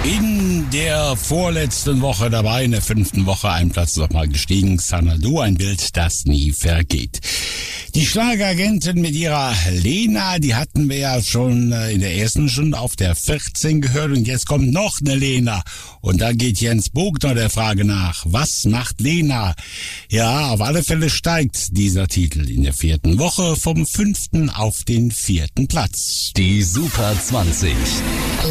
In der vorletzten Woche dabei, in der 5. Woche, einen Platz nochmal gestiegen. Xanadu, ein Bild, das nie vergeht. Die Schlageragentin mit ihrer Lena, die hatten wir ja schon in der ersten Stunde auf der 14 gehört und jetzt kommt noch eine Lena. Und da geht Jens Bogner der Frage nach, was macht Lena? Ja, auf alle Fälle steigt dieser Titel in der 4. Woche vom 5. auf den 4. Platz. Die Super 20.